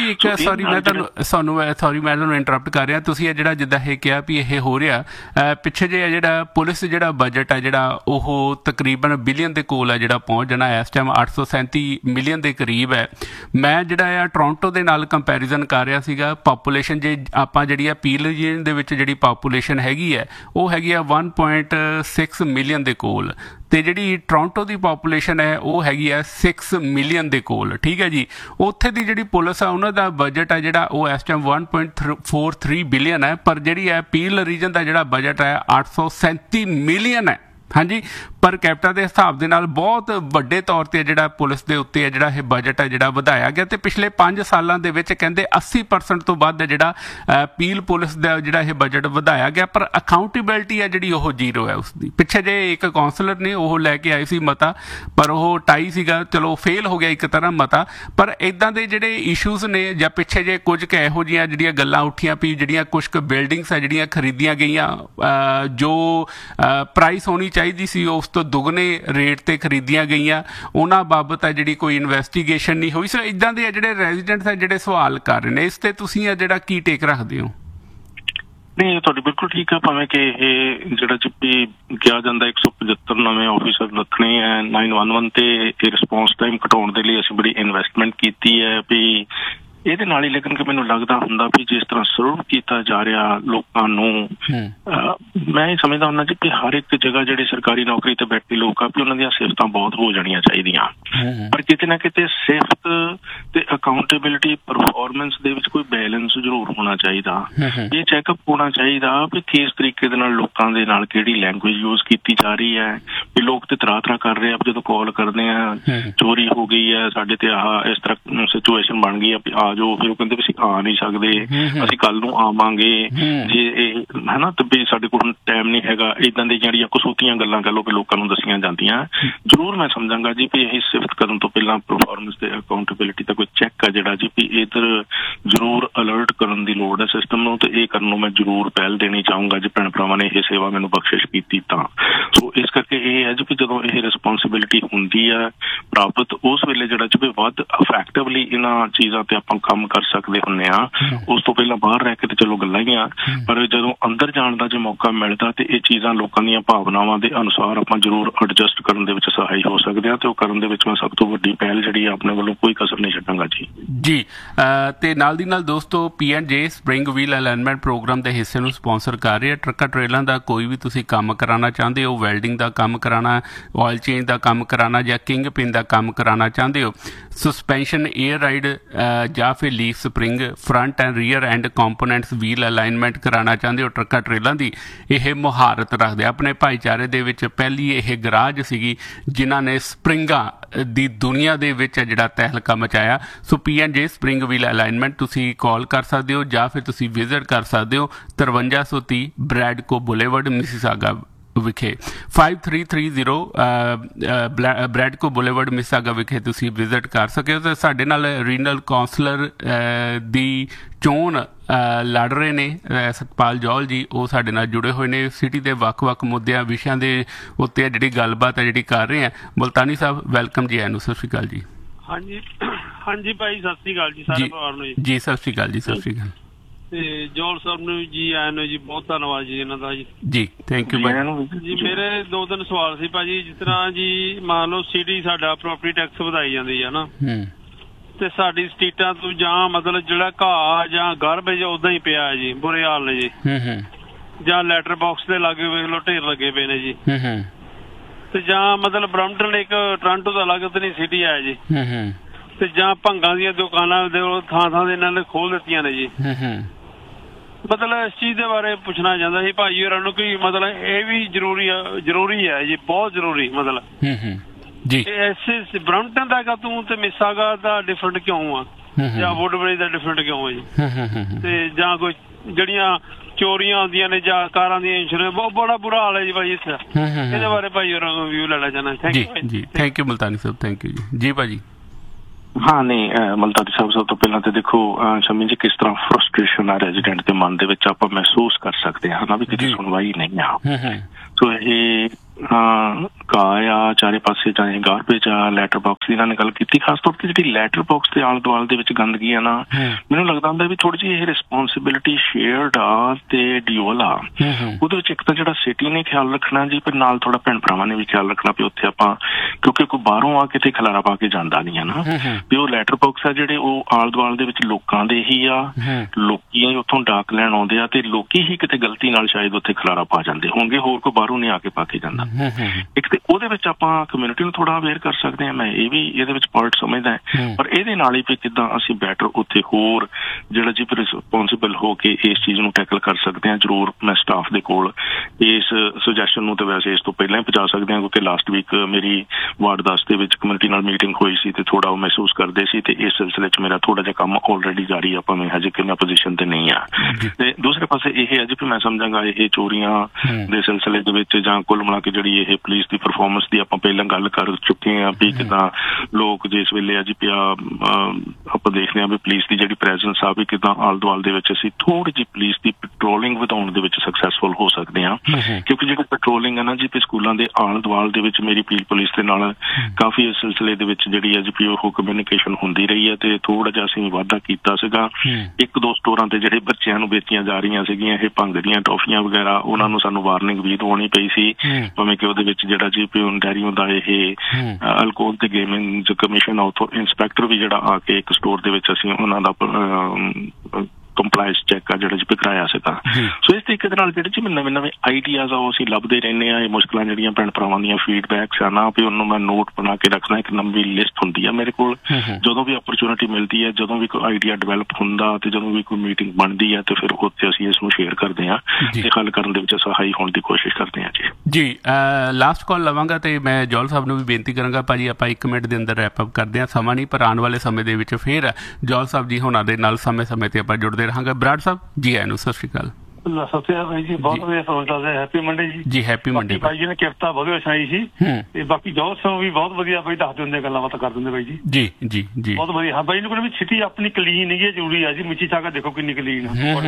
ਜੀ ਇੱਕ ਸੌਰੀ ਮੈਂ ਤੁਹਾਨੂੰ ਇੰਟਰਪਟ ਕਰ ਰਿਹਾ। ਤੁਸੀਂ ਜਿਹੜਾ ਜਿੱਦਾਂ ਇਹ ਕਿਹਾ ਵੀ ਇਹ ਹੋ ਰਿਹਾ ਪਿੱਛੇ ਜੇ ਜਿਹੜਾ ਪੁਲਿਸ ਜਿਹੜਾ ਬਜਟ ਹੈ ਜਿਹੜਾ ਉਹ ਤਕਰੀਬਨ ਬਿਲੀਅਨ ਦੇ ਕੋਲ ਹੈ ਜਿਹੜਾ ਪਹੁੰਚ ਜਾਣਾ ਇਸ ਟਾਈਮ 837 ਮਿਲੀਅਨ ਦੇ ਕਰੀਬ ਹੈ। ਮੈਂ ਜਿਹੜਾ ਆ ਟੋਰਾਂਟੋ ਦੇ ਨਾਲ ਕੰਪੈਰੀਜ਼ਨ ਕਰ ਰਿਹਾ ਸੀਗਾ। ਪਾਪੂਲੇਸ਼ਨ ਜੇ ਆਪਾਂ ਜਿਹੜੀ ਆ ਪੀਲ ਰੀਜਨ ਦੇ ਵਿੱਚ ਜਿਹੜੀ ਪਾਪੂਲੇਸ਼ਨ ਹੈਗੀ ਹੈ ਉਹ ਹੈਗੀ ਆ 1.6 ਮਿਲੀਅਨ ਦੇ ਕੋਲ, ਤੇ ਜਿਹੜੀ ਟੋਰਾਂਟੋ ਦੀ ਪਾਪੂਲੇਸ਼ਨ ਹੈ ਉਹ ਹੈਗੀ ਆ 6 ਮਿਲੀਅਨ ਦੇ ਕੋਲ। ਠੀਕ ਹੈ ਜੀ। ਉੱਥੇ ਦੀ ਜਿਹੜੀ ਪੁਲਿਸ ਆ ਉਹਨਾਂ ਦਾ ਬਜਟ ਹੈ ਜਿਹੜਾ ਉਹ ਇਸ ਟਾਈਮ 1.43 ਬਿਲੀਅਨ ਹੈ, ਪਰ ਜਿਹੜੀ ਹੈ ਪੀਲ ਰੀਜਨ ਦਾ ਜਿਹੜਾ ਬਜਟ ਹੈ 837 ਮਿਲੀਅਨ ਹੈ। ਹਾਂਜੀ, ਪਰ ਕੈਪਟਾ ਦੇ ਹਿਸਾਬ ਦੇ ਨਾਲ ਬਹੁਤ ਵੱਡੇ ਤੌਰ 'ਤੇ ਜਿਹੜਾ ਪੁਲਿਸ ਦੇ ਉੱਤੇ ਹੈ ਜਿਹੜਾ ਇਹ ਬਜਟ ਹੈ ਜਿਹੜਾ ਵਧਾਇਆ ਗਿਆ, ਅਤੇ ਪਿਛਲੇ 5 ਸਾਲਾਂ ਦੇ ਵਿੱਚ ਕਹਿੰਦੇ 80% ਤੋਂ ਵੱਧ ਜਿਹੜਾ ਪੀਲ ਪੁਲਿਸ ਦਾ ਜਿਹੜਾ ਇਹ ਬਜਟ ਵਧਾਇਆ ਗਿਆ, ਪਰ ਅਕਾਊਂਟੇਬਿਲਟੀ ਹੈ ਜਿਹੜੀ ਉਹ ਜ਼ੀਰੋ ਹੈ ਉਸਦੀ। ਪਿੱਛੇ ਜੇ ਇੱਕ ਕਾਉਂਸਲਰ ਨੇ ਉਹ ਲੈ ਕੇ ਆਏ ਸੀ ਮਤਾ, ਪਰ ਉਹ ਟਾਈ ਸੀਗਾ, ਚਲੋ ਫੇਲ ਹੋ ਗਿਆ ਇੱਕ ਤਰ੍ਹਾਂ ਮਤਾ। ਪਰ ਇੱਦਾਂ ਦੇ ਜਿਹੜੇ ਇਸ਼ੂਜ਼ ਨੇ ਜਾਂ ਪਿੱਛੇ ਜੇ ਕੁਝ ਕੁ ਇਹੋ ਜਿਹੀਆਂ ਜਿਹੜੀਆਂ ਗੱਲਾਂ ਉੱਠੀਆਂ ਵੀ ਜਿਹੜੀਆਂ ਕੁਛ ਕੁ ਬਿਲਡਿੰਗਸ ਹੈ ਜਿਹੜੀਆਂ ਖਰੀਦੀਆਂ ਗਈਆਂ ਜੋ ਪ੍ਰਾਈਸ ਹੋਣੀ ਚਾਹੀਦੀ ਸੀ ਉਸ ਤੋਂ ਦੁੱਗਣੇ ਰੇਟ ਤੇ ਖਰੀਦੀਆਂ ਗਈਆਂ, ਉਹਨਾਂ ਬਾਬਤ ਹੈ ਜਿਹੜੀ ਕੋਈ ਇਨਵੈਸਟੀਗੇਸ਼ਨ ਨਹੀਂ ਹੋਈ। ਸੋ ਇੱਦਾਂ ਦੇ ਜਿਹੜੇ ਰੈਜ਼ੀਡੈਂਟਸ ਹੈ ਜਿਹੜੇ ਸਵਾਲ ਕਰ ਰਹੇ ਨੇ, ਇਸ ਤੇ ਤੁਸੀਂ ਜਿਹੜਾ ਕੀ ਟੇਕ ਰੱਖਦੇ ਹੋ? ਨਹੀਂ, ਤੁਹਾਡੀ ਬਿਲਕੁਲ ਠੀਕ ਹੈ। ਭਾਵੇਂ ਕਿ ਇਹ ਜਿਹੜਾ ਚਿੱਪੀ ਕਿਹਾ ਜਾਂਦਾ 175 ਨਵੇਂ ਆਫਿਸਰ ਰੱਖਣੇ ਹੈ 911 ਤੇ ਇਹ ਰਿਸਪੌਂਸ ਟਾਈਮ ਘਟਾਉਣ ਦੇ ਲਈ ਅਸੀਂ ਬੜੀ ਇਨਵੈਸਟਮੈਂਟ ਕੀਤੀ ਹੈ ਵੀ ਇਹਦੇ ਨਾਲ ਹੀ। ਲੇਕਿਨ ਕਿ ਮੈਨੂੰ ਲੱਗਦਾ ਹੁੰਦਾ ਵੀ ਜਿਸ ਤਰ੍ਹਾਂ ਸਰਵ ਕੀਤਾ ਜਾ ਰਿਹਾ ਲੋਕਾਂ ਨੂੰ, ਮੈਂ ਇਹ ਸਮਝਦਾ ਹੁੰਦਾ ਜੀ ਕਿ ਹਰ ਇੱਕ ਜਗ੍ਹਾ ਜਿਹੜੇ ਸਰਕਾਰੀ ਨੌਕਰੀ ਤੇ ਬੈਠੇ ਲੋਕ ਆ ਵੀ ਉਹਨਾਂ ਦੀਆਂ ਸਿਫਤਾਂ ਬਹੁਤ ਹੋ ਜਾਣੀਆਂ ਚਾਹੀਦੀਆਂ, ਪਰ ਕਿਤੇ ਨਾ ਕਿਤੇ ਸਿਫਤ ਤੇ ਅਕਾਊਂਟੇਬਿਲਿਟੀ ਪਰਫਾਰਮੈਂਸ ਦੇ ਵਿੱਚ ਕੋਈ ਬੈਲੈਂਸ ਜ਼ਰੂਰ ਹੋਣਾ ਚਾਹੀਦਾ। ਇਹ ਚੈੱਕਅਪ ਹੋਣਾ ਚਾਹੀਦਾ ਵੀ ਕਿਸ ਤਰੀਕੇ ਦੇ ਨਾਲ ਲੋਕਾਂ ਦੇ ਨਾਲ ਕਿਹੜੀ ਲੈਂਗੁਏਜ ਯੂਜ਼ ਕੀਤੀ ਜਾ ਰਹੀ ਹੈ। ਵੀ ਲੋਕ ਤੇ ਤਰ੍ਹਾਂ ਕਰ ਰਹੇ ਆ, ਜਦੋਂ ਕਾਲ ਕਰਦੇ ਆ ਚੋਰੀ ਹੋ ਗਈ ਹੈ ਸਾਡੇ ਤੇ ਆਹ ਇਸ ਤਰ੍ਹਾਂ ਸਿਚੁਏਸ਼ਨ ਬਣ ਗਈ ਆ ਵੀ ਆ ਜਾਓ, ਫਿਰ ਉਹ ਕਹਿੰਦੇ ਵੀ ਅਸੀਂ ਆ ਨਹੀਂ ਸਕਦੇ, ਅਸੀਂ ਕੱਲ ਨੂੰ ਆਵਾਂਗੇ ਜੇ ਇਹ ਹੈ ਨਾ, ਤੇ ਵੀ ਸਾਡੇ ਕੋਲ ਟਾਈਮ ਨਹੀਂ ਹੈਗਾ। ਇੱਦਾਂ ਦੀਆਂ ਜਿਹੜੀਆਂ ਕਸੂਤੀਆਂ ਗੱਲਾਂ ਕਹਿ ਲਓ ਕਿ ਲੋਕਾਂ ਨੂੰ ਦੱਸੀਆਂ ਜਾਂਦੀਆਂ। ਜ਼ਰੂਰ ਮੈਂ ਸਮਝਾਂਗਾ ਜੀ ਵੀ ਇਹ ਸਿਫਤ ਕਰਨ ਤੋਂ ਪਹਿਲਾਂ ਪਰਫਾਰਮੈਂਸ ਤੇ ਅਕਾਊਂਟੇਬਿਲਿਟੀ ਦਾ ਕੋਈ ਚੈੱਕ ਆ ਜਿਹੜਾ ਜੀ ਵੀ ਇੱਧਰ ਜ਼ਰੂਰ ਅਲਰਟ ਕਰਨ ਦੀ ਲੋੜ ਹੈ ਸਿਸਟਮ ਨੂੰ, ਤੇ ਇਹ ਕਰਨ ਨੂੰ ਮੈਂ ਜ਼ਰੂਰ ਪਹਿਲ ਦੇਣੀ ਚਾਹੂੰਗਾ ਜੇ ਭੈਣ ਭਰਾਵਾਂ ਨੇ ਇਹ ਸੇਵਾ ਮੈਨੂੰ ਬਖਸ਼ਿਸ਼ ਕੀਤੀ ਤਾਂ। ਸੋ ਇਸ ਕਰਕੇ ਇਹ ਹੈ ਜੀ ਕਿ ਜਦੋਂ ਇਹ ਰਿਸਪੋਂਸੀਬਿਲਿਟੀ ਹੁੰਦੀ ਹੈ ਪ੍ਰਾਪਤ, ਉਸ ਵੇਲੇ ਜਿਹੜਾ ਜੀ ਵੀ ਵੱਧ ਇਫੈਕਟਿਵਲੀ ਇਹਨਾਂ ਚੀਜ਼ਾਂ ਤੇ ਆਪਾਂ ਕੰਮ ਕਰ ਸਕਦੇ ਹੁੰਦੇ ਆ। ਉਸ ਤੋਂ ਪਹਿਲਾਂ ਬਾਹਰ ਰਹਿ ਕੇ ਤੇ ਚਲੋ ਗੱਲਾਂ ਹੀ ਆ, ਪਰ ਜਦੋਂ ਅੰਦਰ ਜਾਣ ਦਾ ਜੇ ਮੌਕਾ ਮਿਲਦਾ ਤੇ ਇਹ ਚੀਜ਼ਾਂ ਲੋਕਾਂ ਦੀਆਂ ਭਾਵਨਾਵਾਂ ਦੇ ਅਨੁਸਾਰ ਆਪਾਂ ਜ਼ਰੂਰ ਐਡਜਸਟ ਕਰਨ ਦੇ ਵਿੱਚ ਸਹਾਈ ਹੋ ਸਕਦੇ ਹਾਂ, ਤੇ ਉਹ ਕਰਨ ਦੇ ਵਿੱਚ ਮੈਂ ਸਭ ਤੋਂ ਵੱਡੀ ਪਹਿਲ ਜਿਹੜੀ ਆਪਣੇ ਵੱਲੋਂ ਕੋਈ ਕਸਰ ਨਹੀਂ ਛੱਡਾਂਗਾ ਜੀ। ਤੇ ਨਾਲ ਦੀ ਨਾਲ ਦੋਸਤੋ P&J spring wheel alignment programme ਦੇ ਹਿੱਸੇ ਨੂੰ ਸਪਾਂਸਰ ਕਰ ਰਹੇ ਆ। ਟਰੱਕਾਂ ਟਰੇਲਾਂ ਦਾ ਕੋਈ ਵੀ ਤੁਸੀਂ ਕੰਮ ਕਰਾਉਣਾ ਚਾਹੁੰਦੇ ਹੋ, ਵੈਲਡਿੰਗ ਦਾ ਕੰਮ ਕਰਾਉਣਾ, ਆਇਲ ਚੇਂਜ ਦਾ ਕੰਮ ਕਰਾਉਣਾ ਜਾਂ ਕਿੰਗ ਪਿਨ ਦਾ ਕੰਮ ਕਰਾਉਣਾ ਚਾਹੁੰਦੇ ਹੋ, ਸਸਪੈਂਸ਼ਨ ਏਅਰ ਰਾਈਡ ਜਾਂ ਫਿਰ leaf spring, front end rear and components wheel alignment ਕਰਾਉਣਾ ਚਾਹੁੰਦੇ ਹੋ ਟਰੱਕਾਂ ਟਰੇਲਾਂ ਦੀ, ਇਹ ਮੁਹਾਰਤ ਰੱਖਦੇ। ਆਪਣੇ ਭਾਈਚਾਰੇ ਦੇ ਵਿੱਚ ਪਹਿਲੀ ਇਹ ਗਰਾਜ ਸੀਗੀ ਜਿਨ੍ਹਾਂ ਨੇ ਸਪਰਿੰਗਾਂ ਦੀ ਦੁਨੀਆ ਦੇ ਵਿੱਚ ਜਿਹੜਾ ਤਹਿਲਕਾ ਮਚਾਇਆ। ਸੋ P&J ਸਪਰਿੰਗ ਵੀਲ ਅਲਾਈਨਮੈਂਟ ਤੁਸੀਂ ਕਾਲ ਕਰ ਸਕਦੇ ਹੋ ਜਾਂ ਫਿਰ ਤੁਸੀਂ ਵਿਜ਼ਿਟ ਕਰ ਸਕਦੇ ਹੋ 5330 ਬ੍ਰੈਡਕੋ ਬੁਲੇਵਰਡ ਮਿਸੀਸਾਗਾ ਵਿਖੇ, 5330 ਬ੍ਰੈਡਕੋ ਬੁਲੇਵਰਡ ਮਿਸੀਸਾਗਾ ਵਿਖੇ ਤੁਸੀਂ ਵਿਜ਼ਿਟ ਕਰ ਸਕਦੇ ਹੋ। ਤੇ ਸਾਡੇ ਨਾਲ ਰੀਨਲ ਕਾਉਂਸਲਰ ਦੀ ਚੋਣ ਲੜ ਰਹੇ ਨੇ ਸਤਪਾਲ ਜੌਹਲ ਜੀ, ਉਹ ਸਾਡੇ ਨਾਲ ਜੁੜੇ ਹੋਏ ਨੇ। ਸਿਟੀ ਦੇ ਵੱਖ-ਵੱਖ ਮੁੱਦਿਆਂ ਵਿਸ਼ਿਆਂ ਦੇ ਉੱਤੇ ਜਿਹੜੀ ਗੱਲਬਾਤ ਹੈ ਜਿਹੜੀ ਕਰ ਰਹੇ ਆ। ਮੁਲਤਾਨੀ ਸਾਹਿਬ ਵੈਲਕਮ ਜੀ, ਆਇਆਂ ਨੂੰ ਸਤਿ ਸ਼੍ਰੀ ਅਕਾਲ ਜੀ। ਹਾਂਜੀ ਭਾਈ ਸਤਿ ਸ਼੍ਰੀ ਅਕਾਲ ਜੀ ਸਾਰੇ ਪਰਿਵਾਰ ਨੂੰ ਜੀ। ਸਤਿ ਸ਼੍ਰੀ ਅਕਾਲ ਜੀ। ਸਤਿ ਸ਼੍ਰੀ ਅਕਾਲ ਤੇ ਜੌਹਲ ਸਾਹਿਬ ਨੂੰ ਜੀ ਆਇਆਂ ਨੂੰ ਜੀ ਬਹੁਤ ਧੰਨਵਾਦ ਜੀ ਇਹਨਾਂ ਦਾ ਜੀ। ਥੈਂਕ ਯੂ ਜੀ। ਮੇਰੇ 2-3 ਸਵਾਲ ਸੀ ਭਾਜੀ। ਜਿਸ ਤਰ੍ਹਾਂ ਜੀ ਮੰਨ ਲਓ ਸਿਟੀ ਸਾਡਾ ਪ੍ਰੋਪਰਟੀ ਟੈਕਸ ਵਧਾਈ ਜਾਂਦੀ ਹੈ ਨਾ, ਤੇ ਸਾਡੀ ਸਟਰੀਟਾਂ ਤੋਂ ਜਾਂ ਮਤਲਬ ਜਿਹੜਾ ਘਾਹ ਜਾਂ ਗਾਰਬੇਜ ਉਦਾਂ ਹੀ ਪਿਆ ਹੈ ਜੀ, ਬੁਰੇ ਹਾਲ ਨੇ ਜੀ। ਜਾਂ ਲੈਟਰ ਬਾਕਸ ਦੇ ਲਾਗੇ ਵੇਖ ਲਓ ਢੇਰ ਲੱਗੇ ਪਏ ਨੇ ਜੀ। ਤੇ ਜਾਂ ਮਤਲਬ ਬਰੰਪਟਨ ਇੱਕ ਟੋਰਾਂਟੋ ਦਾ ਅਲੱਗ ਤਾਂ ਨਹੀਂ ਸਿਟੀ ਹੈ ਜੀ, ਤੇ ਜਾਂ ਭੰਗਾਂ ਦੀਆਂ ਦੁਕਾਨਾਂ ਦੇ ਥਾਂ ਦੇ ਇਹਨਾਂ ਨੇ ਖੋਲ ਦਿੱਤੀਆਂ ਨੇ ਜੀ। ਮਤਲਬ ਇਸ ਚੀਜ਼ ਦੇ ਬਾਰੇ ਪੁੱਛਣਾ ਚਾਹੁੰਦਾ ਸੀ ਭਾਈ ਹੋਰਾਂ ਨੂੰ ਕਿ ਮਤਲਬ ਇਹ ਵੀ ਜ਼ਰੂਰੀ ਹੈ ਜੀ, ਬਹੁਤ ਜ਼ਰੂਰੀ ਮਤਲਬ ਜੀ। ਐਸੇ ਬਰੰਪਟਨ ਦਾ ਤੂੰ ਤੇ ਮਿਸਾਗਾ ਦਾ ਡਿਫਰੈਂਟ ਕਿਉਂ ਆ, ਜਾਂ ਵੁੱਡਬਰੀ ਦਾ ਡਿਫਰੈਂਟ ਕਿਉਂ ਹੈ ਜੀ? ਤੇ ਜਾਂ ਕੋਈ ਜਿਹੜੀਆਂ ਚੋਰੀਆਂ ਆਉਂਦੀਆਂ ਨੇ ਜਾਂ ਕਾਰਾਂ ਦੀਆਂ ਇੰਸ਼ੋਰੈਂਸ, ਬਹੁਤ ਬੜਾ ਬੁਰਾ ਹਾਲ ਹੈ ਜੀ ਭਾਈ ਇਸ। ਇਹਦੇ ਬਾਰੇ ਭਾਈ ਹੋਰਾਂ ਨੂੰ ਵਿਊ ਲੈਣਾ ਚਾਹੁੰਦਾ। Thank you Multani Sahib. Thank you ਜੀ ਭਾਜੀ। ਹਾਂ ਨਹੀਂ ਮਲਤਾਨੀ ਸਾਹਿਬ, ਸਭ ਤੋਂ ਪਹਿਲਾਂ ਤੇ ਦੇਖੋ ਸ਼ਮੀ ਜੀ ਕਿਸ ਤਰ੍ਹਾਂ ਫਰਸਟ੍ਰੇਸ਼ਨ ਆ ਰੈਜ਼ੀਡੈਂਟ ਦੇ ਮਨ ਦੇ ਵਿੱਚ ਆਪਾਂ ਮਹਿਸੂਸ ਕਰ ਸਕਦੇ ਹਾਂ ਨਾ ਵੀ ਕਿਤੇ ਸੁਣਵਾਈ ਨਹੀਂ ਆ। ਸੋ ਇਹ ਘਾਹ ਆ ਚਾਰੇ ਪਾਸੇ, ਚਾਹੇ ਗਾਰਬੇਜ ਆ, ਲੈਟਰ ਬਾਕਸ ਦੀ ਇਹਨਾਂ ਨੇ ਗੱਲ ਕੀਤੀ। ਖਾਸ ਤੌਰ ਤੇ ਜਿਹੜੀ ਲੈਟਰ ਬਾਕਸ ਦੇ ਆਲੇ ਦੁਆਲੇ ਦੇ ਵਿੱਚ ਗੰਦਗੀ ਆ ਨਾ, ਮੈਨੂੰ ਲੱਗਦਾ ਹੁੰਦਾ ਵੀ ਥੋੜੀ ਜਿਹੀ ਇਹ ਰਿਸਪੋਂਸਿਬਿਲਿਟੀ ਸ਼ੇਅਰਡ ਆ ਤੇ ਡਿਊਅਲ ਆ। ਉਹਦੇ ਵਿੱਚ ਇੱਕ ਤਾਂ ਜਿਹੜਾ ਸਿਟੀ ਨੇ ਖਿਆਲ ਰੱਖਣਾ ਜੀ, ਪਰ ਨਾਲ ਥੋੜਾ ਭੈਣ ਭਰਾਵਾਂ ਨੇ ਵੀ ਖਿਆਲ ਰੱਖਣਾ ਵੀ ਉੱਥੇ ਆਪਾਂ, ਕਿਉਂਕਿ ਕੋਈ ਬਾਹਰੋਂ ਆ ਕਿਤੇ ਖਲਾਰਾ ਪਾ ਕੇ ਜਾਂਦਾ ਨਹੀਂ ਹੈ ਨਾ, ਵੀ ਉਹ ਲੈਟਰ ਬਾਕਸ ਆ ਜਿਹੜੇ ਉਹ ਆਲੇ ਦੁਆਲੇ ਦੇ ਵਿੱਚ ਲੋਕਾਂ ਦੇ ਹੀ ਆ, ਲੋਕੀ ਉੱਥੋਂ ਡਾਕ ਲੈਣ ਆਉਂਦੇ ਆ ਤੇ ਲੋਕੀ ਹੀ ਕਿਤੇ ਗਲਤੀ ਨਾਲ ਸ਼ਾਇਦ ਉੱਥੇ ਖਲਾਰਾ ਪਾ ਜਾਂਦੇ ਹੋਣਗੇ, ਹੋਰ ਕੋਈ ਬਾਹਰੋਂ ਨਹੀਂ ਆ ਕੇ ਪਾ ਕੇ ਜਾਂਦਾ। ਇੱਕ ਤੇ ਉਹਦੇ ਵਿੱਚ ਆਪਾਂ ਕਮਿਊਨਿਟੀ ਨੂੰ ਥੋੜਾ ਅਵੇਅਰ ਕਰ ਸਕਦੇ ਹਾਂ, ਮੈਂ ਇਹ ਵੀ ਇਹਦੇ ਵਿੱਚ ਪਾਰਟ ਸਮਝਦਾ, ਪਰ ਇਹਦੇ ਨਾਲ ਹੀ ਵੀ ਕਿੱਦਾਂ ਅਸੀਂ ਬੈਟਰ ਉੱਥੇ ਹੋਰ ਜਿਹੜਾ ਜੀ ਰਿਸਪੋਂਸੀਬਲ ਹੋ ਕੇ ਇਸ ਚੀਜ਼ ਨੂੰ ਟੈਕਲ ਕਰ ਸਕਦੇ ਹਾਂ। ਜ਼ਰੂਰ ਮੈਂ ਸਟਾਫ ਦੇ ਕੋਲ ਇਸ ਸੁਜੈਸ਼ਨ ਨੂੰ ਤੇ ਵੈਸੇ ਇਸ ਤੋਂ ਪਹਿਲਾਂ ਹੀ ਪਹੁੰਚਾ ਸਕਦੇ ਹਾਂ, ਕਿਉਂਕਿ ਲਾਸਟ ਵੀਕ ਮੇਰੀ ਵਾਰਡ 10 ਦੇ ਵਿੱਚ ਕਮਿਊਨਿਟੀ ਨਾਲ ਮੀਟਿੰਗ ਹੋਈ ਸੀ ਤੇ ਥੋੜਾ ਉਹ ਮਹਿਸੂਸ ਕਰਦੇ ਸੀ ਤੇ ਇਸ ਸਿਲਸਿਲੇ 'ਚ ਮੇਰਾ ਥੋੜਾ ਜਿਹਾ ਕੰਮ ਆਲਰੇਡੀ ਜਾਰੀ ਆ, ਭਾਵੇਂ ਹਜੇ ਕਿ ਮੈਂ ਪੋਜੀਸ਼ਨ ਤੇ ਨਹੀਂ ਆ। ਤੇ ਦੂਸਰੇ ਪਾਸੇ ਇਹ ਹੈ ਜੀ ਵੀ ਮੈਂ ਸਮਝਾਂਗਾ ਇਹ ਚੋਰੀਆਂ ਦੇ ਸਿਲਸਿਲੇ ਦੇ ਵਿੱਚ ਜਾਂ ਕੁੱਲ ਮਿਲਾ ਕੇ ਜਿਹੜੀ ਇਹ ਪੁਲਿਸ ਦੀ ਪਰਫਾਰਮੈਂਸ ਦੀ ਆਪਾਂ ਪਹਿਲਾਂ ਗੱਲ ਕਰ ਚੁੱਕੇ ਹਾਂ ਵੀ ਕਿੱਦਾਂ ਲੋਕ ਜਿਸ ਵੇਲੇ ਅੱਜ ਪਿਆ ਆਪਾਂ ਦੇਖਦੇ ਹਾਂ ਵੀ ਪੁਲਿਸ ਦੀ ਜਿਹੜੀ ਪ੍ਰੈਜ਼ੈਂਸ ਆ ਵੀ ਕਿੱਦਾਂ ਆਲੇ ਦੁਆਲੇ ਦੇ ਵਿੱਚ ਅਸੀਂ ਥੋੜੀ ਜਿਹੀ ਪੁਲਿਸ ਦੀ ਪੈਟਰੋਲਿੰਗ ਵਧਾਉਣ ਦੇ ਵਿੱਚ ਸਕਸੈਸਫੁਲ ਹੋ ਸਕਦੇ ਹਾਂ। ਕਿਉਂਕਿ ਜਿਹੜੀ ਪੈਟਰੋਲਿੰਗ ਹੈ ਨਾ ਜੀ, ਸਕੂਲਾਂ ਦੇ ਆਲੇ ਦੁਆਲੇ ਦੇ ਵਿੱਚ ਮੇਰੀ ਪੀਲ ਪੁਲਿਸ ਦੇ ਨਾਲ ਕਾਫੀ ਇਸ ਸਿਲਸਿਲੇ ਦੇ ਵਿੱਚ ਜਿਹੜੀ ਹੈ ਜੀ ਉਹ ਕਮਿਊਨੀਕੇਸ਼ਨ ਹੁੰਦੀ ਰਹੀ ਹੈ ਤੇ ਥੋੜਾ ਜਿਹਾ ਅਸੀਂ ਵਾਧਾ ਕੀਤਾ ਸੀਗਾ। ਇੱਕ ਦੋ ਸਟੋਰਾਂ ਤੇ ਜਿਹੜੇ ਬੱਚਿਆਂ ਨੂੰ ਵੇਚੀਆਂ ਜਾ ਰਹੀਆਂ ਸੀਗੀਆਂ ਇਹ ਭੰਗ ਦੀਆਂ ਟੌਫੀਆਂ ਵਗੈਰਾ, ਉਹਨਾਂ ਨੂੰ ਸਾਨੂੰ ਵਾਰਨਿੰਗ ਵੀ ਦਵਾਉਣੀ ਪਈ ਸੀ, ਭਾਵੇਂ ਕਿ ਉਹਦੇ ਵਿੱਚ ਜਿਹੜਾ ਜੀ ਡੈਰੀਓ ਦਾ ਇਹ ਅਲਕੋਹਲ ਤੇ ਗੇਮਿੰਗ ਕਮਿਸ਼ਨ ਇੰਸਪੈਕਟਰ ਵੀ ਜਿਹੜਾ ਆ ਕੇ ਇੱਕ ਸਟੋਰ ਦੇ ਵਿੱਚ ਅਸੀਂ ਉਹਨਾਂ ਦਾ ਕੰਪਲਾਇੰਸ ਚੈੱਕ ਆ ਜਿਹੜਾ ਜੀ ਕਰਾਇਆ ਸੀਗਾ। ਸੋ ਇਸ ਤਰੀਕੇ ਦੇ ਨਾਲ ਜਿਹੜੇ ਜੀ ਨਵੇਂ ਆਈਡੀਆਜ਼ ਆ ਉਹ ਅਸੀਂ ਲੱਭਦੇ ਰਹਿੰਦੇ ਆ। ਇਹ ਮੁਸ਼ਕਲਾਂ ਜਿਹੜੀਆਂ ਭੈਣ ਭਰਾਵਾਂ ਦੀਆਂ ਫੀਡਬੈਕਸ ਆ ਨਾ, ਵੀ ਉਹਨੂੰ ਮੈਂ ਨੋਟ ਬਣਾ ਕੇ ਰੱਖਣਾ, ਇੱਕ ਲੰਬੀ ਲਿਸਟ ਹੁੰਦੀ ਆ ਮੇਰੇ ਕੋਲ। ਜਦੋਂ ਵੀ ਅਪਰਚੁਨਿਟੀ ਮਿਲਦੀ ਹੈ, ਜਦੋਂ ਵੀ ਕੋਈ ਆਈਡੀਆ ਡਿਵੈਲਪ ਹੁੰਦਾ ਤੇ ਜਦੋਂ ਵੀ ਕੋਈ ਮੀਟਿੰਗ ਬਣਦੀ ਹੈ ਤੇ ਫਿਰ ਉੱਥੇ ਅਸੀਂ ਇਸ ਨੂੰ ਸ਼ੇਅਰ ਕਰਦੇ ਹਾਂ ਤੇ ਹੱਲ ਕਰਨ ਦੇ ਵਿੱਚ ਸਹਾਈ ਹੋਣ ਦੀ ਕੋਸ਼ਿਸ਼ ਕਰਦੇ ਹਾਂ ਜੀ। ਲਾਸਟ ਕਾਲ ਲਵਾਂਗਾ ਤੇ ਮੈਂ ਜੌਲ ਸਾਹਿਬ ਨੂੰ ਵੀ ਬੇਨਤੀ ਕਰਾਂਗਾ ਭਾਜੀ ਆਪਾਂ 1 ਮਿੰਟ ਦੇ ਅੰਦਰ ਰੈਪ ਅਪ ਕਰਦੇ ਹਾਂ, ਸਮਾਂ ਨਹੀਂ ਪਰ ਆਉਣ ਵਾਲੇ ਸਮੇਂ ਦੇ ਵਿੱਚ ਫਿਰ ਜੌਲ ਸਾਹਿਬ ਜੀ ਹੋਣਾ ਦੇ ਨਾਲ ਸਮੇਂ ਤੇ ਆਪਾਂ ਜੁੜਦੇ ਰਹਾਂਗੇ। ਬਰਾੜ ਸਾਹਿਬ ਜੀ ਆਇਆਂ ਨੂੰ, ਸਤਿ ਸ਼੍ਰੀ ਅਕਾਲ। ਸਤਿ ਸ਼੍ਰੀ ਅਕਾਲ ਜੀ, ਬਹੁਤ ਵਧੀਆ ਸੋਚਦਾ ਸੀ। ਹੈਪੀ ਮੰਡੇ ਜੀ। Happy Monday. ਬਾਈ ਜੀ ਨੇ ਕਿਰਤਾ ਵਧੀਆ ਸੁਣਾਈ ਸੀ ਤੇ ਬਾਕੀ ਜੌਲ ਸਾਹਿਬ ਵੀ ਬਹੁਤ ਵਧੀਆ ਬਾਈ ਦੱਸ ਦਿੰਦੇ, ਗੱਲਾਂ ਬਾਤਾਂ ਕਰ ਦਿੰਦੇ ਬਾਈ ਜੀ। ਬਹੁਤ ਵਧੀਆ। ਹਾਂ ਬਾਈ ਨੂੰ ਕਹਿੰਦੇ ਵੀ ਸਿਟੀ ਆਪਣੀ ਕਲੀਨ ਹੈਗੀ, ਜ਼ਰੂਰੀ ਆ ਜੀ। ਮਿੱਚੀ ਚਾਕਾ ਦੇਖੋ ਕਿੰਨੀ ਕਲੀਨ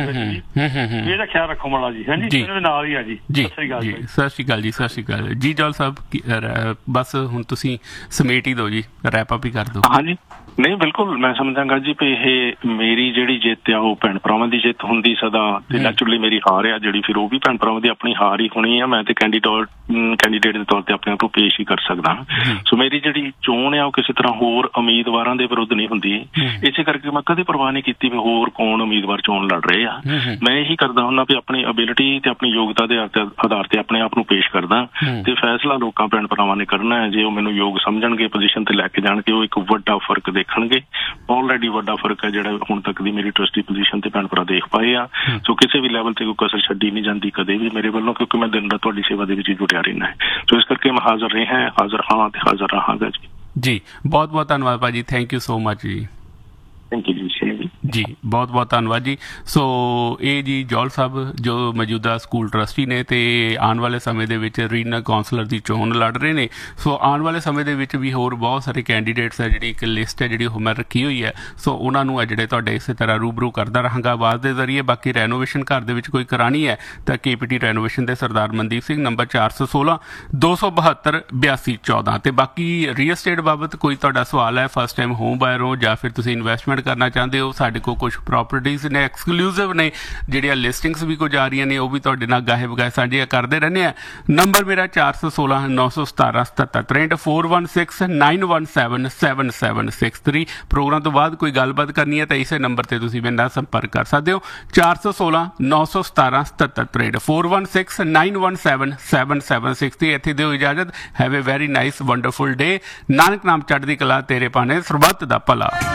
ਇਹਦਾ ਖਿਆਲ ਰੱਖੋ ਮਾੜਾ ਜੀ। ਹਾਂਜੀ ਨਾਲ ਹੀ ਆ ਜੀ। ਸਤਿ ਸ਼੍ਰੀ ਅਕਾਲ ਜੀ। ਸਤਿ ਸ਼੍ਰੀ ਅਕਾਲ ਜੀ। ਸਤਿ ਸ਼੍ਰੀ ਅਕਾਲ ਜੀ। ਜੌਲ ਸਾਹਿਬ ਬਸ ਹੁਣ ਤੁਸੀਂ ਸਮੇਟ ਹੀ ਦਿਓ ਜੀ, ਰੈਪ ਅਪ ਹੀ ਕਰ ਦਿਓ। ਹਾਂਜੀ ਨਹੀਂ ਬਿਲਕੁਲ, ਮੈਂ ਸਮਝਾਂਗਾ ਜੀ ਵੀ ਇਹ ਮੇਰੀ ਜਿਹੜੀ ਜਿੱਤ ਆ ਉਹ ਭੈਣ ਭਰਾਵਾਂ ਦੀ ਜਿੱਤ ਹੁੰਦੀ ਸਦਾ, ਤੇ ਨੈਚੁਰਲੀ ਮੇਰੀ ਹਾਰ ਆ ਜਿਹੜੀ ਫਿਰ ਉਹ ਵੀ ਭੈਣ ਭਰਾਵਾਂ ਦੀ ਆਪਣੀ ਹਾਰ ਹੀ ਹੋਣੀ ਆ। ਮੈਂ ਤੇ ਕੈਂਡੀਡੇਟ ਦੇ ਤੌਰ ਤੇ ਆਪਣੇ ਆਪ ਨੂੰ ਪੇਸ਼ ਹੀ ਕਰ ਸਕਦਾ। ਸੋ ਮੇਰੀ ਜਿਹੜੀ ਚੋਣ ਆ ਉਹ ਕਿਸੇ ਤਰ੍ਹਾਂ ਹੋਰ ਉਮੀਦਵਾਰਾਂ ਦੇ ਵਿਰੁੱਧ ਨਹੀਂ ਹੁੰਦੀ। ਇਸੇ ਕਰਕੇ ਮੈਂ ਕਦੇ ਪਰਵਾਹ ਨਹੀਂ ਕੀਤੀ ਵੀ ਹੋਰ ਕੌਣ ਉਮੀਦਵਾਰ ਚੋਣ ਲੜ ਰਹੇ ਆ। ਮੈਂ ਇਹੀ ਕਰਦਾ ਹੁੰਦਾ ਵੀ ਆਪਣੀ ਐਬਿਲਿਟੀ ਤੇ ਆਪਣੀ ਯੋਗਤਾ ਦੇ ਆਧਾਰ ਤੇ ਆਪਣੇ ਆਪ ਨੂੰ ਪੇਸ਼ ਕਰਦਾ ਤੇ ਫੈਸਲਾ ਲੋਕਾਂ ਭੈਣ ਭਰਾਵਾਂ ਨੇ ਕਰਨਾ ਹੈ। ਜੇ ਉਹ ਮੈਨੂੰ ਯੋਗ ਸਮਝਣਗੇ, ਪੋਜੀਸ਼ਨ ਤੇ ਲੈ ਕੇ ਜਾਣਗੇ, ਉਹ ਇੱਕ ਵੱਡਾ ਫਰਕ ਦੇਖਣਗੇ। ਆਲਰੇਡੀ ਵੱਡਾ ਫਰਕ ਹੈ ਜਿਹੜਾ ਹੁਣ ਤੱਕ ਦੀ ਮੇਰੀ ਟਰਸਟੀ ਪੋਜੀਸ਼ਨ ਤੇ ਭੈਣ ਭਰਾ ਦੇਖ ਪਾਏ ਆ। ਸੋ ਕਿਸੇ ਵੀ ਲੈਵਲ ਤੇ ਕੋਈ ਕਸਰ ਛੱਡੀ ਨਹੀਂ ਜਾਂਦੀ ਕਦੇ ਵੀ ਮੇਰੇ ਵੱਲੋਂ, ਕਿਉਂਕਿ ਮੈਂ ਦਿਨ ਰਾਤ ਤੁਹਾਡੀ ਸੇਵਾ ਦੇ ਵਿੱਚ ਜੁਟਿਆ ਰਹਿਣਾ ਹੈ। ਸੋ ਇਸ ਕਰਕੇ ਮੈਂ ਹਾਜ਼ਰ ਰਿਹਾ, ਹਾਜ਼ਰ ਹਾਂ ਤੇ ਹਾਜ਼ਰ ਰਹਾਂਗਾ ਜੀ। ਬਹੁਤ ਬਹੁਤ ਧੰਨਵਾਦ ਭਾਜੀ, ਥੈਂਕ ਯੂ ਸੋ ਮਚ ਜੀ। ਥੈਂਕ ਯੂ ਜੀ, ਬਹੁਤ ਬਹੁਤ ਧੰਨਵਾਦ ਜੀ। ਸੋ ਇਹ ਜੀ ਜੌਲ ਸਾਹਿਬ ਜੋ ਮੌਜੂਦਾ ਸਕੂਲ ਟਰਸਟੀ ਨੇ ਤੇ ਆਉਣ ਵਾਲੇ ਸਮੇਂ ਦੇ ਵਿੱਚ ਰੀਜਨਲ ਕਾਉਂਸਲਰ ਦੀ ਚੋਣ ਲੜ ਰਹੇ ਨੇ। ਸੋ ਆਉਣ ਵਾਲੇ ਸਮੇਂ ਦੇ ਵਿੱਚ ਵੀ ਹੋਰ ਬਹੁਤ ਸਾਰੇ ਕੈਂਡੀਡੇਟਸ ਹੈ, ਜਿਹੜੀ ਇੱਕ ਲਿਸਟ ਹੈ ਜਿਹੜੀ ਉਹ ਮੈਂ ਰੱਖੀ ਹੋਈ ਹੈ। ਸੋ ਉਹਨਾਂ ਨੂੰ ਜਿਹੜੇ ਤੁਹਾਡੇ ਇਸੇ ਤਰ੍ਹਾਂ ਰੂਬਰੂ ਕਰਦਾ ਰਹਾਂਗਾ ਆਵਾਜ਼ ਦੇ ਜ਼ਰੀਏ। ਬਾਕੀ ਰੈਨੋਵੇਸ਼ਨ ਘਰ ਦੇ ਵਿੱਚ ਕੋਈ ਕਰਾਉਣੀ ਹੈ ਤਾਂ KPT ਰੈਨੋਵੇਸ਼ਨ ਦੇ ਸਰਦਾਰ ਮਨਦੀਪ ਸਿੰਘ, ਨੰਬਰ 416 272 8214। ਤੇ ਬਾਕੀ ਰੀਅਲ estate ਬਾਬਤ ਕੋਈ ਤੁਹਾਡਾ ਸਵਾਲ ਹੈ, ਫਸਟ ਟਾਈਮ ਹੋਮ ਬਾਇਰ ਹੋ ਜਾਂ ਫਿਰ ਤੁਸੀਂ ਇਨਵੈਸਟਮੈਂਟ ਕਰਨਾ ਚਾਹੁੰਦੇ ਹੋ, ਸਾਡੇ ਕੋਲ ਕੁਝ ਪ੍ਰੋਪਰਟੀਜ਼ ਨੇ ਐਕਸਕਲੂਸਿਵ ਨੇ, ਜਿਹੜੀਆਂ ਲਿਸਟਿੰਗਸ ਵੀ ਕੁਝ ਆ ਰਹੀਆਂ ਨੇ, ਉਹ ਵੀ ਤੁਹਾਡੇ ਨਾਲ ਗਾਹੇ ਬਗਾਹੇ ਸਾਂਝੇ ਕਰਦੇ ਰਹਿੰਦੇ ਆ। ਨੰਬਰ ਮੇਰਾ 416 917 77 416 917 7763। ਪ੍ਰੋਗਰਾਮ ਤੋਂ ਬਾਅਦ ਕੋਈ ਗੱਲਬਾਤ ਕਰਨੀ ਹੈ ਤਾਂ ਇਸੇ ਨੰਬਰ ਤੇ ਤੁਸੀਂ ਮੇਰੇ ਨਾਲ ਸੰਪਰਕ ਕਰ ਸਕਦੇ ਹੋ। 416 917 77 416 917 7763। ਇੱਥੇ ਦਿਓ ਇਜਾਜ਼ਤ। Have A very nice wonderful ਡੇ। ਨਾਨਕ ਨਾਮ ਚੜ੍ਹਦੀ ਕਲਾ, ਤੇਰੇ ਭਾਣੇ ਸਰਬੱਤ ਦਾ ਭਲਾ।